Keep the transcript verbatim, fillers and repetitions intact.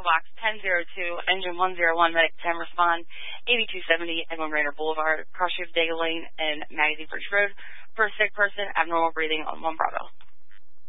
box ten oh two, engine one oh one, medic ten, respond, eighty-two seventy, Edwin Rainer Boulevard, cross street Daigle Lane, and Magazine Bridge Road, for a sick person, abnormal breathing on one Bravo.